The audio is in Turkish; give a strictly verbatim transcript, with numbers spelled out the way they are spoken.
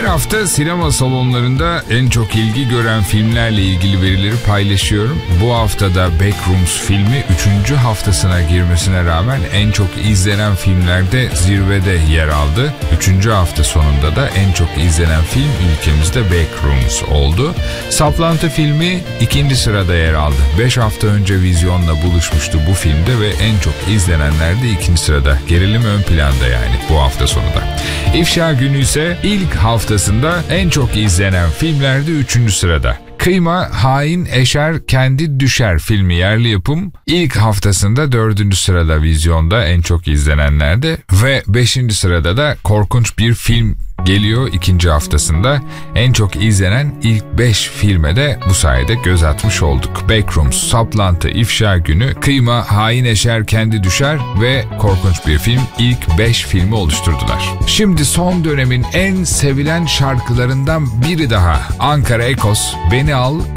Her hafta sinema salonlarında en çok ilgi gören filmlerle ilgili verileri paylaşıyorum. Bu haftada Backrooms filmi üçüncü haftasına girmesine rağmen en çok izlenen filmlerde zirvede yer aldı. üçüncü hafta sonunda da en çok izlenen film ülkemizde Backrooms oldu. Saplantı filmi ikinci sırada yer aldı. beş hafta önce vizyonla buluşmuştu bu filmde ve en çok izlenenlerde ikinci sırada. Gerilim ön planda yani bu hafta sonu da. İfşa Günü ise ilk haftasında en çok izlenen filmlerde üçüncü sırada. Kıyma, Hain Eşer Kendi Düşer filmi yerli yapım ilk haftasında dördüncü sırada vizyonda en çok izlenenlerde ve beşinci sırada da korkunç bir film geliyor ikinci haftasında. En çok izlenen ilk beş filme de bu sayede göz atmış olduk. Backrooms, Saplantı, İfşa Günü, Kıyma, Hain Eşer Kendi Düşer ve korkunç bir film ilk beş filmi oluşturdular. Şimdi son dönemin en sevilen şarkılarından biri daha. Ankara Ekos, Beni Al,